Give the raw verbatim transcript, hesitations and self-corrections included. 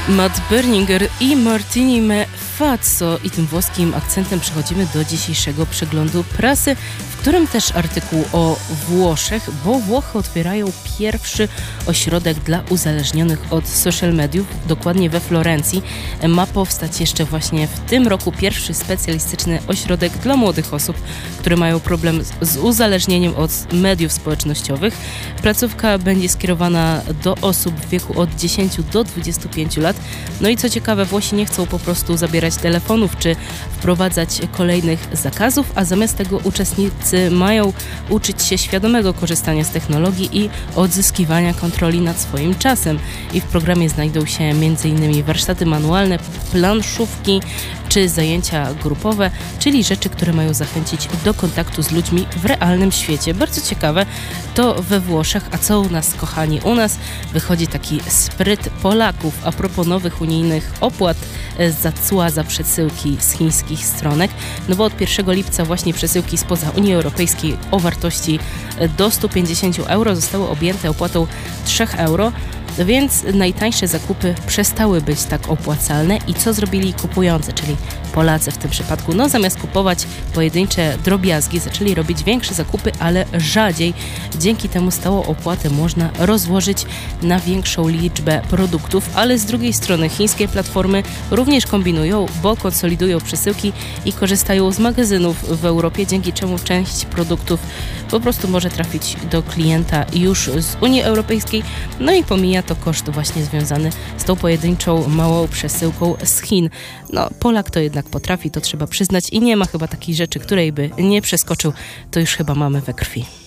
Matt Berninger i Martini Me Fazzo i tym włoskim akcentem przechodzimy do dzisiejszego przeglądu prasy, w którym też artykuł o Włoszech, bo Włochy otwierają pierwszy ośrodek dla uzależnionych od social mediów, dokładnie we Florencji. Ma powstać jeszcze właśnie w tym roku pierwszy specjalistyczny ośrodek dla młodych osób, które mają problem z uzależnieniem od mediów społecznościowych. Placówka będzie skierowana do osób w wieku od dziesięciu do dwudziestu pięciu lat. No i co ciekawe, Włosi nie chcą po prostu zabierać telefonów czy wprowadzać kolejnych zakazów, a zamiast tego uczestnicy mają uczyć się świadomego korzystania z technologii i odzyskiwania kontroli nad swoim czasem. I w programie znajdą się m.in. warsztaty manualne, planszówki czy zajęcia grupowe, czyli rzeczy, które mają zachęcić do kontaktu z ludźmi w realnym świecie. Bardzo ciekawe to we Włoszech, a co u nas, kochani? U nas wychodzi taki spryt Polaków a propos nowych unijnych opłat za cła za przesyłki z chińskich stronek, no bo od pierwszego lipca właśnie przesyłki spoza Unii Europejskiej o wartości do stu pięćdziesięciu euro zostały objęte opłatą trzy euro, więc najtańsze zakupy przestały być tak opłacalne. I co zrobili kupujący, czyli Polacy w tym przypadku? No zamiast kupować pojedyncze drobiazgi, zaczęli robić większe zakupy, ale rzadziej. Dzięki temu stałą opłatę można rozłożyć na większą liczbę produktów, ale z drugiej strony chińskie platformy również kombinują, bo konsolidują przesyłki i korzystają z magazynów w Europie, dzięki czemu część produktów po prostu może trafić do klienta już z Unii Europejskiej, no i pomija to koszt właśnie związany z tą pojedynczą małą przesyłką z Chin. No, Polak to jednak potrafi, to trzeba przyznać i nie ma chyba takiej rzeczy, której by nie przeskoczył, to już chyba mamy we krwi.